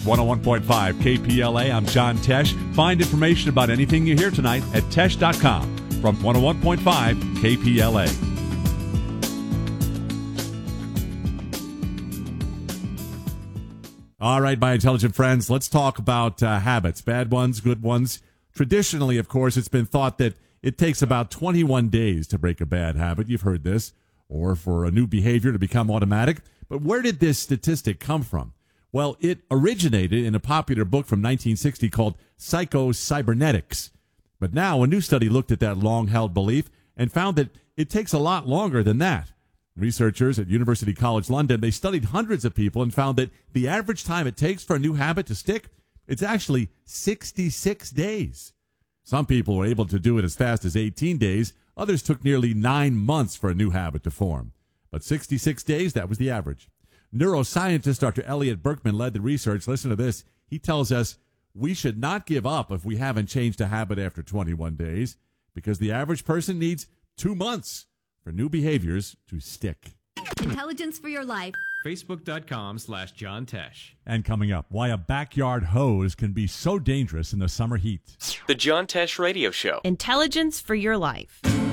101.5 KPLA, I'm John Tesh. Find information about anything you hear tonight at tesh.com from 101.5 KPLA. All right, my intelligent friends, let's talk about habits, bad ones, good ones. Traditionally, of course, it's been thought that it takes about 21 days to break a bad habit. You've heard this. Or for a new behavior to become automatic. But where did this statistic come from? Well, it originated in a popular book from 1960 called Psycho-Cybernetics. But now a new study looked at that long-held belief and found that it takes a lot longer than that. Researchers at University College London, they studied hundreds of people and found that the average time it takes for a new habit to stick, it's actually 66 days. Some people were able to do it as fast as 18 days. Others took nearly 9 months for a new habit to form. But 66 days, that was the average. Neuroscientist Dr. Elliot Berkman led the research. Listen to this. He tells us we should not give up if we haven't changed a habit after 21 days because the average person needs 2 months for new behaviors to stick. Intelligence for your life. Facebook.com/John Tesh. And coming up, why a backyard hose can be so dangerous in the summer heat. The John Tesh Radio Show. Intelligence for your life.